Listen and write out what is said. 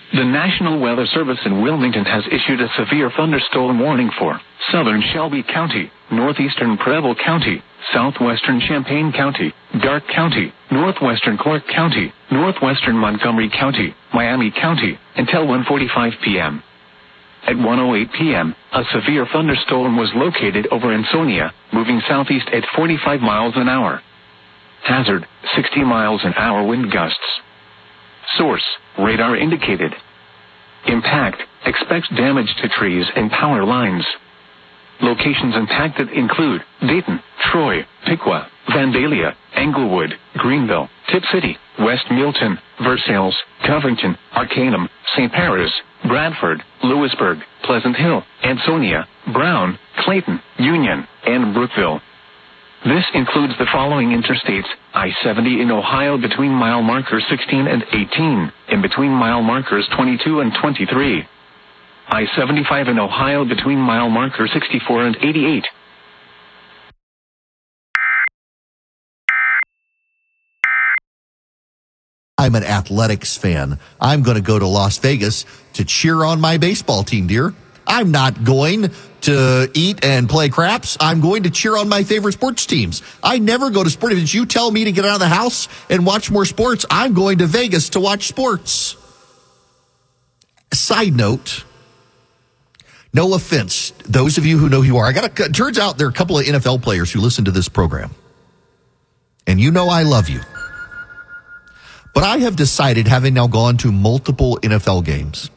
The National Weather Service in Wilmington has issued a severe thunderstorm warning for southern Shelby County, northeastern Preble County, southwestern Champaign County, Darke County, northwestern Clark County, northwestern Montgomery County, Miami County, until 1:45 p.m. At 1:08 p.m., a severe thunderstorm was located over Ansonia, moving southeast at 45 miles an hour. Hazard, 60 miles an hour wind gusts. Source, radar indicated. Impact, expects damage to trees and power lines. Locations impacted include Dayton, Troy, Piqua, Vandalia, Englewood, Greenville, Tip City, West Milton, Versailles, Covington, Arcanum, St. Paris, Bradford, Lewisburg, Pleasant Hill, Ansonia, Brown, Clayton, Union, and Brookville. This includes the following interstates: I-70 in Ohio between mile markers 16 and 18, and between mile markers 22 and 23. I-75 in Ohio between mile markers 64 and 88. I'm an athletics fan. I'm going to go to Las Vegas to cheer on my baseball team, dear. I'm not going to eat and play craps. I'm going to cheer on my favorite sports teams. I never go to sporting events. You tell me to get out of the house and watch more sports, I'm going to Vegas to watch sports. Side note, no offense, those of you who know who you are. Turns out there are a couple of NFL players who listen to this program. And you know I love you. But I have decided, having now gone to multiple NFL games,